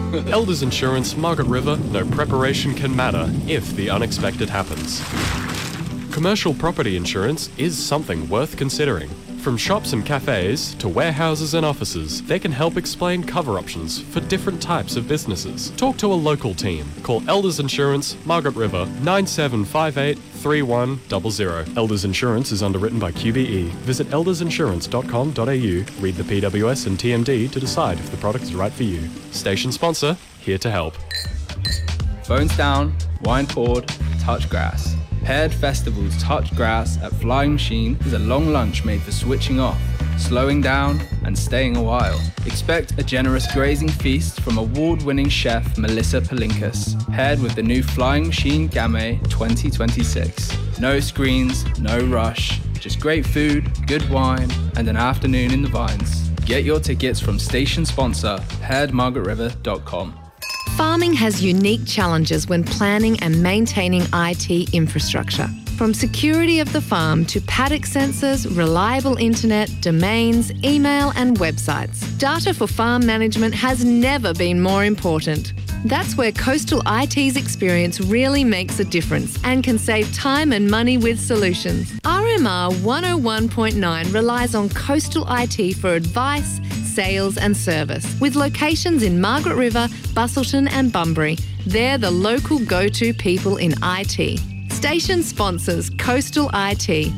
Elders Insurance, Margaret River, no preparation can matter if the unexpected happens. Commercial property insurance is something worth considering. From shops and cafes to warehouses and offices, they can help explain cover options for different types of businesses. Talk to a local team. Call Elders Insurance, Margaret River, 9758 3100. Elders Insurance is underwritten by QBE. Visit eldersinsurance.com.au, read the PWS and TMD to decide if the product is right for you. Station sponsor, here to help. Phones down, wine poured, touch grass. Paired Festival's Touch Grass at Flying Machine is a long lunch made for switching off, slowing down and staying a while. Expect a generous grazing feast from award-winning chef Melissa Palinkas, paired with the new Flying Machine Gamay 2026. No screens, no rush, just great food, good wine and an afternoon in the vines. Get your tickets from station sponsor pairedmargaretriver.com. Farming has unique challenges when planning and maintaining IT infrastructure. From security of the farm to paddock sensors, reliable internet, domains, email and websites. Data for farm management has never been more important. That's where Coastal IT's experience really makes a difference and can save time and money with solutions. RMR 101.9 relies on Coastal IT for advice, sales and service. With locations in Margaret River, Busselton and Bunbury, they're the local go-to people in IT. Station sponsors Coastal IT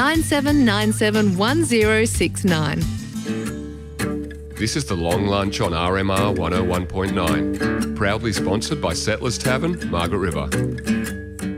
97971069. This is the Long Lunch on RMR 101.9, proudly sponsored by Settlers Tavern, Margaret River.